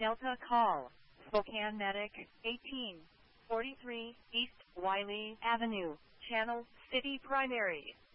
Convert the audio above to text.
Delta call. Spokane Medic 1843 East Wiley Avenue, Channel City Primary.